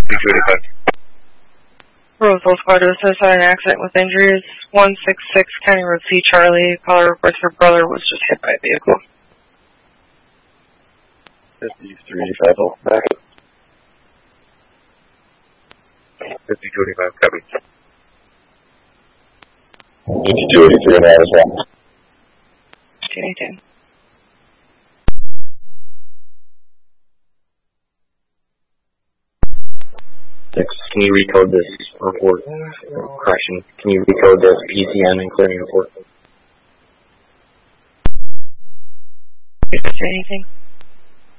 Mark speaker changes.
Speaker 1: Roseville Squad to assist on an accident with injuries. 166 County Road C, Charlie. Caller reports her brother was just hit by a vehicle.
Speaker 2: 53 back.
Speaker 3: 5025, copy.
Speaker 2: 5283 now as well.
Speaker 1: Anything.
Speaker 4: Can you recode this report? Correction. Can you recode this PCN and clearing report?
Speaker 1: Anything.